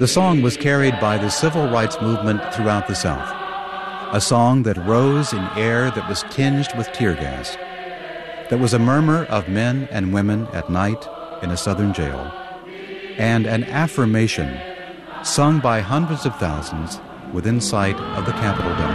The song was carried by the civil rights movement throughout the South, a song that rose in air that was tinged with tear gas, that was a murmur of men and women at night in a Southern jail, and an affirmation sung by hundreds of thousands within sight of the Capitol dome.